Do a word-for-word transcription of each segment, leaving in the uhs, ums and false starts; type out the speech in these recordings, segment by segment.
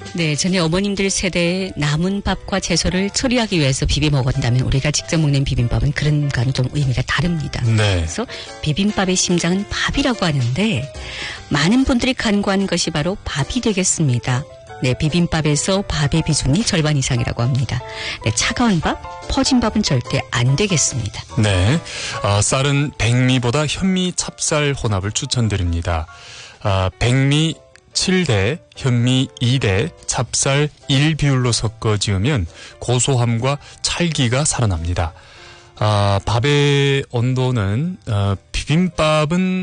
네, 전에 어머님들 세대에 남은 밥과 채소를 처리하기 위해서 비벼 먹었다면 우리가 직접 먹는 비빔밥은 그런 거는 좀 의미가 다릅니다. 네. 그래서 비빔밥의 심장은 밥이라고 하는데 많은 분들이 간구한 것이 바로 밥이 되겠습니다. 네, 비빔밥에서 밥의 비중이 절반 이상이라고 합니다. 네, 차가운 밥, 퍼진 밥은 절대 안 되겠습니다. 네, 어, 쌀은 백미보다 현미, 찹쌀 혼합을 추천드립니다. 어, 백미 칠 대, 현미 이 대, 찹쌀 일 비율로 섞어 지으면 고소함과 찰기가 살아납니다. 아, 밥의 온도는 어, 비빔밥은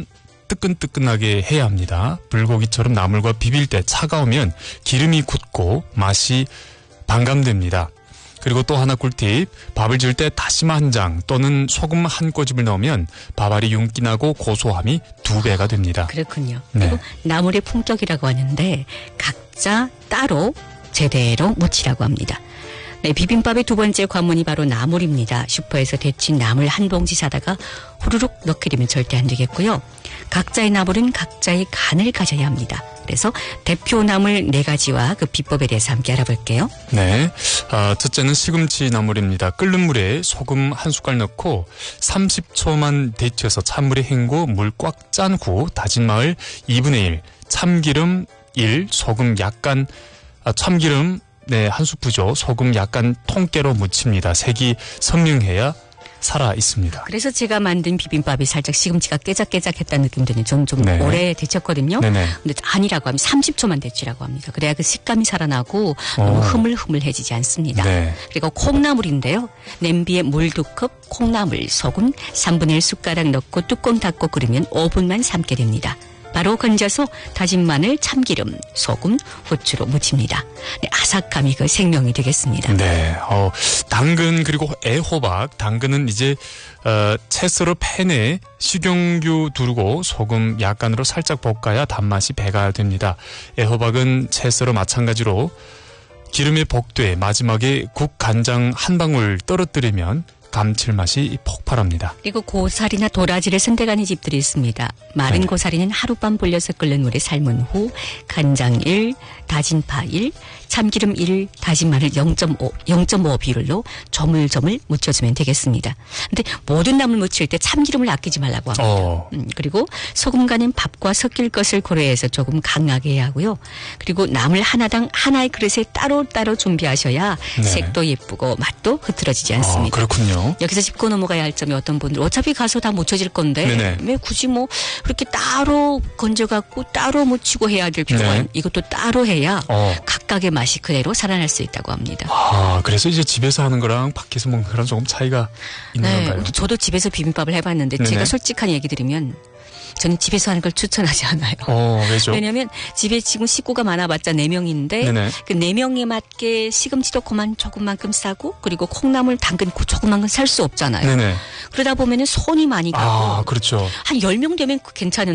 뜨끈뜨끈하게 해야 합니다. 불고기처럼 나물과 비빌 때 차가우면 기름이 굳고 맛이 반감됩니다. 그리고 또 하나 꿀팁, 밥을 지을 때 다시마 한 장 또는 소금 한 꼬집을 넣으면 밥알이 윤기 나고 고소함이 두 배가 됩니다. 그렇군요. 네. 그리고 나물의 품격이라고 하는데 각자 따로 제대로 무치라고 합니다. 네, 비빔밥의 두 번째 관문이 바로 나물입니다. 슈퍼에서 데친 나물 한 봉지 사다가 후루룩 넣게 되면 절대 안 되겠고요. 각자의 나물은 각자의 간을 가져야 합니다. 그래서 대표 나물 네 가지와 그 비법에 대해서 함께 알아볼게요. 네, 어, 첫째는 시금치 나물입니다. 끓는 물에 소금 한 숟갈 넣고 삼십 초만 데쳐서 찬물에 헹구 물 꽉 짠 후 다진 마늘 이분의 일, 참기름 일, 소금 약간, 아, 참기름 네, 한 스푼이죠. 소금 약간 통깨로 무칩니다. 색이 선명해야 살아 있습니다. 그래서 제가 만든 비빔밥이 살짝 시금치가 깨작깨작했다는 느낌 드는 좀, 좀 네. 오래 데쳤거든요. 네네. 근데 아니라고 하면 삼십 초만 데치라고 합니다. 그래야 그 식감이 살아나고 너무 흐물흐물해지지 않습니다. 네. 그리고 콩나물인데요. 냄비에 물 두 컵, 콩나물, 소금 삼분의 일 숟가락 넣고 뚜껑 닫고 끓이면 오 분만 삶게 됩니다. 바로 건져서 다진 마늘, 참기름, 소금, 후추로 무칩니다. 네, 아삭함이 그 생명이 되겠습니다. 네, 어, 당근 그리고 애호박. 당근은 이제 어, 채 썰어 팬에 식용유 두르고 소금 약간으로 살짝 볶아야 단맛이 배가 됩니다. 애호박은 채 썰어 마찬가지로 기름에 볶되 마지막에 국 간장 한 방울 떨어뜨리면 감칠맛이 폭발합니다. 그리고 고사리나 도라지를 선택하는 집들이 있습니다. 마른 네. 고사리는 하룻밤 불려서 끓는 물에 삶은 후 간장 일, 다진 파 일, 참기름 일, 다진 마늘 영 점 오, 영 점 오 비율로 조물조물 무쳐주면 되겠습니다. 근데 모든 나물 무칠 때 참기름을 아끼지 말라고 합니다. 어. 음, 그리고 소금간은 밥과 섞일 것을 고려해서 조금 강하게 해야 하고요. 그리고 나물 하나당 하나의 그릇에 따로따로 준비하셔야 네. 색도 예쁘고 맛도 흐트러지지 않습니다. 어, 그렇군요. 여기서 짚고 넘어가야 할 점이 어떤 분들 어차피 가서 다 묻혀질 건데 네네. 왜 굳이 뭐 그렇게 따로 건져갖고 따로 묻히고 해야 될 필요가 네. 있- 이것도 따로 해야 어. 각각의 맛이 그대로 살아날 수 있다고 합니다. 아, 그래서 이제 집에서 하는 거랑 밖에서 먹는 거랑 조금 차이가 있는 네, 건가요? 저도 집에서 비빔밥을 해봤는데 네네. 제가 솔직한 얘기 드리면 저는 집에서 하는 걸 추천하지 않아요. 어, 왜죠? 왜냐하면 집에 지금 식구가 많아봤자 네 명인데 네네. 그 네 명에 맞게 시금치도 그만 조금만큼 싸고 그리고 콩나물, 당근 그 조금만큼 살 수 없잖아요. 네네. 그러다 보면은 손이 많이 가고 아, 그렇죠. 한 열 명 되면 괜찮은